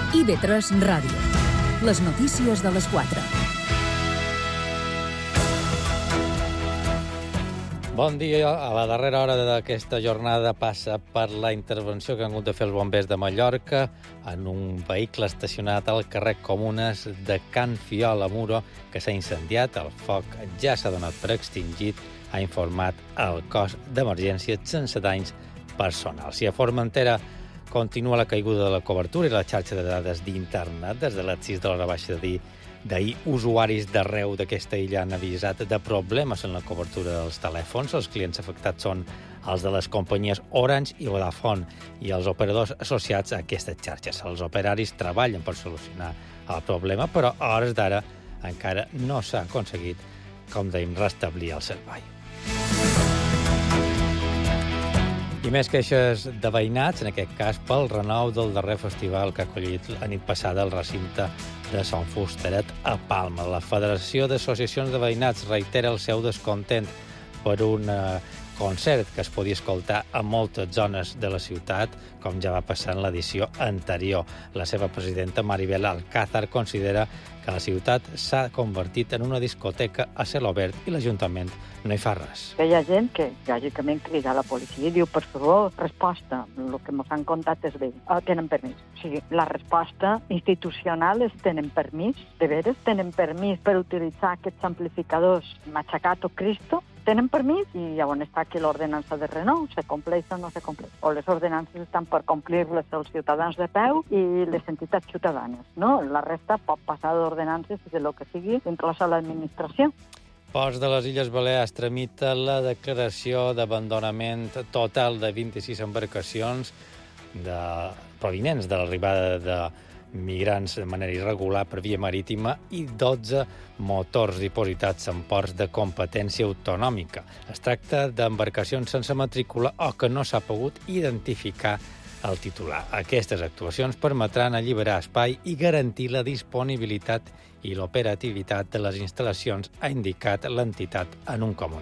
IB3 Ràdio. Les notícies de les 4. Bon dia. A la darrera hora d'aquesta jornada passa per la intervenció que han hagut de fer els bombers de Mallorca en un vehicle estacionat al carrer Comunes de Can Fiol a Muro, que s'ha incendiat. El foc ja s'ha donat per extingit, ha informat el cos d'emergència, sense danys personals. I a Formentera continua la caiguda de la cobertura i la xarxa de dades d'internet. Des de les 6 de l'hora baixa d'ahir, usuaris d'arreu d'aquesta illa han avisat de problemes en la cobertura dels telèfons. Els clients afectats són els de les companyies Orange i Vodafone i els operadors associats a aquestes xarxes. Els operaris treballen per solucionar el problema, però a hores d'ara encara no s'ha aconseguit, com dèiem, restablir el servei. I més queixes de veïnats, en aquest cas pel renou del darrer festival que ha acollit la nit passada al recinte de Sant Fusteret a Palma. La Federació d'Associacions de Veïnats reitera el seu descontent per un concert que es podia escoltar a moltes zones de la ciutat, com ja va passar en l'edició anterior. La seva presidenta, Maribel Alcázar, considera que la ciutat s'ha convertit en una discoteca a cel obert i l'Ajuntament no hi fa res. Hi ha gent que, lògicament, crida a la policia i diu, per favor, resposta, el que ens han contat és bé, tenen permís. O sigui, la resposta institucional és tenen permís, de veres, tenen permís per utilitzar aquests amplificadors Machacato Cristo, tenen permís i llavors està aquí l'ordenança de renou, se compleix o no se compleix. O les ordenances estan per complir-les els ciutadans de peu i les entitats ciutadanes, no? La resta pot passar d'ordenances i de lo que sigui, inclosa l'administració. Ports de les Illes Balears tramita la declaració d'abandonament total de 26 embarcacions provinents de l'arribada de migrants de manera irregular per via marítima i 12 motors dipositats en ports de competència autonòmica. Es tracta d'embarcacions sense matrícula o que no s'ha pogut identificar el titular. Aquestes actuacions permetran alliberar espai i garantir la disponibilitat i l'operativitat de les instal·lacions, ha indicat l'entitat en un comunicat.